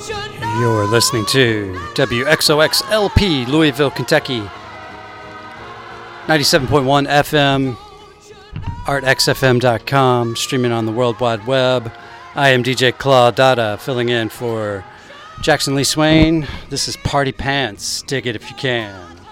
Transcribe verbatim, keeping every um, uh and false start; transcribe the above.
You're listening to W X O X L P, Louisville, Kentucky. ninety-seven point one F M, art x f m dot com, streaming on the World Wide Web. I am D J Claw Dada, filling in for Jackson Lee Swain. This is Party Pants. Dig it if you can.